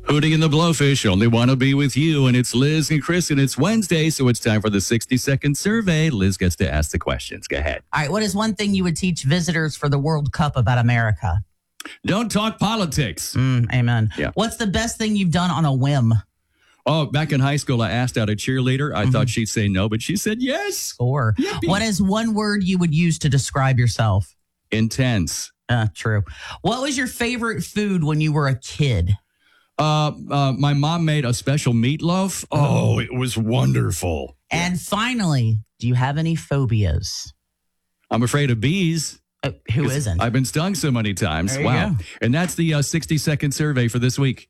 Hootie and the Blowfish only want to be with you. And it's Liz and Chris, and it's Wednesday, so it's time for the 60-second survey. Liz gets to ask the questions. Go ahead. All right. What is one thing you would teach visitors for the World Cup about America? Don't talk politics. Amen. Yeah. What's the best thing you've done on a whim? Oh, back in high school, I asked out a cheerleader. I thought she'd say no, but she said yes. Or what is one word you would use to describe yourself? Intense. True. What was your favorite food when you were a kid? My mom made a special meatloaf. Oh, it was wonderful. And finally, do you have any phobias? I'm afraid of bees. Who isn't? I've been stung so many times. There you Wow. go. And that's the 60-second survey for this week.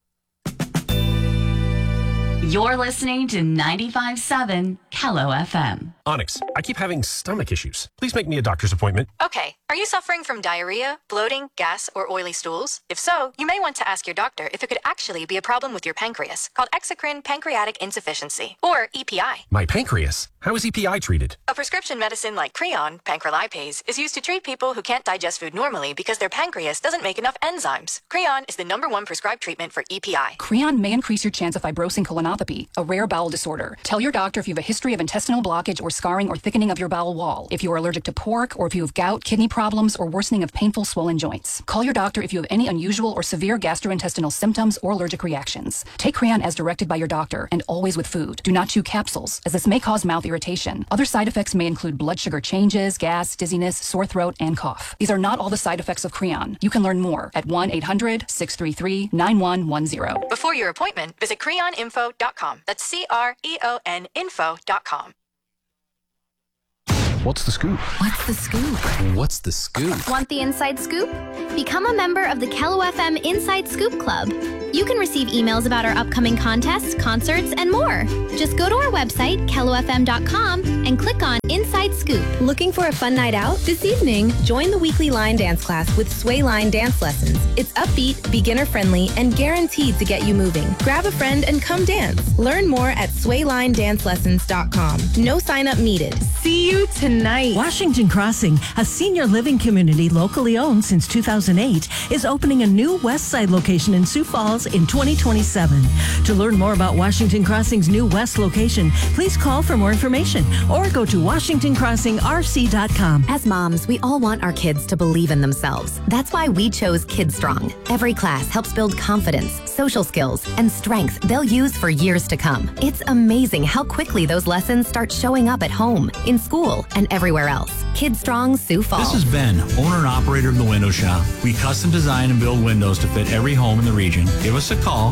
You're listening to 95.7 Kello FM. Onyx, I keep having stomach issues. Please make me a doctor's appointment. Okay, are you suffering from diarrhea, bloating, gas, or oily stools? If so, you may want to ask your doctor if it could actually be a problem with your pancreas, called exocrine pancreatic insufficiency, or EPI. My pancreas? How is EPI treated? A prescription medicine like Creon, pancrelipase, is used to treat people who can't digest food normally because their pancreas doesn't make enough enzymes. Creon is the #1 prescribed treatment for EPI. Creon may increase your chance of fibrosing colonopathy, a rare bowel disorder. Tell your doctor if you have a history of intestinal blockage or scarring or thickening of your bowel wall, if you are allergic to pork, or if you have gout, kidney problems, or worsening of painful swollen joints. Call your doctor if you have any unusual or severe gastrointestinal symptoms or allergic reactions. Take Creon as directed by your doctor and always with food. Do not chew capsules, as this may cause mouth irritation. Other side effects may include blood sugar changes, gas, dizziness, sore throat, and cough. These are not all the side effects of Creon. You can learn more at 1-800-633-9110. Before your appointment, visit creoninfo.com. That's CREON info.com. What's the scoop? What's the scoop? What's the scoop? Want the inside scoop? Become a member of the Kello FM Inside Scoop Club. You can receive emails about our upcoming contests, concerts, and more. Just go to our website, kellofm.com, and click on Inside Scoop. Looking for a fun night out? This evening, join the weekly line dance class with Sway Line Dance Lessons. It's upbeat, beginner-friendly, and guaranteed to get you moving. Grab a friend and come dance. Learn more at swaylinedancelessons.com. No sign-up needed. See you tonight. Washington Crossing, a senior living community locally owned since 2008, is opening a new West Side location in Sioux Falls in 2027. To learn more about Washington Crossing's new West location, please call for more information or go to WashingtonCrossingRC.com. As moms, we all want our kids to believe in themselves. That's why we chose KidStrong. Every class helps build confidence, social skills, and strength they'll use for years to come. It's amazing how quickly those lessons start showing up at home, in school, and everywhere else. KidStrong Sioux Falls. This is Ben, owner and operator of The Window Shop. We custom design and build windows to fit every home in the region. Give us a call,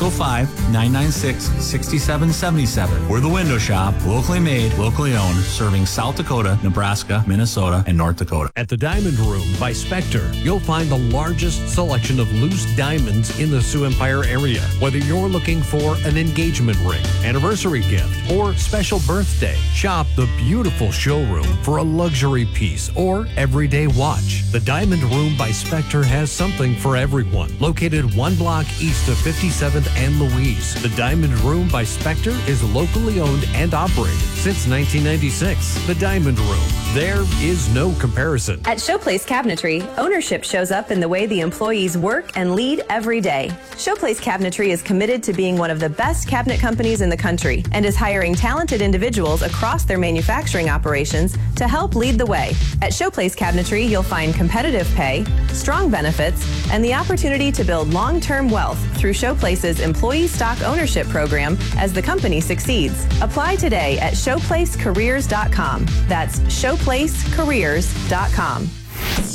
605-996-6777. We're The Window Shop, locally made, locally owned, serving South Dakota, Nebraska, Minnesota, and North Dakota. At the Diamond Room by Spectre, you'll find the largest selection of loose diamonds in the Sioux Empire area. Whether you're looking for an engagement ring, anniversary gift, or special birthday, shop the beautiful showroom for a luxury piece or everyday watch. The Diamond Room by Spectre has something for everyone. Located 1 block east of 57th and Louise, the Diamond Room by Spectre is locally owned and operated since 1996. The Diamond Room. There is no comparison. At Showplace Cabinetry, ownership shows up in the way the employees work and lead every day. Showplace Cabinetry is committed to being one of the best cabinet companies in the country and is hiring talented individuals across their manufacturing operations to help lead the way. At Showplace Cabinetry, you'll find competitive pay, strong benefits, and the opportunity to build long-term wealth through Showplace's employee stock ownership program as the company succeeds. Apply today at showplacecareers.com. That's showplacecareers.com.